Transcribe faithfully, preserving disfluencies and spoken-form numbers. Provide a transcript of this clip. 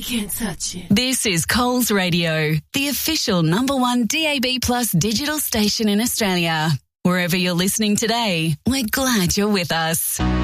can't touch it. This is Coles Radio, the official number one D A B plus digital station in Australia. Wherever you're listening today, we're glad you're with us.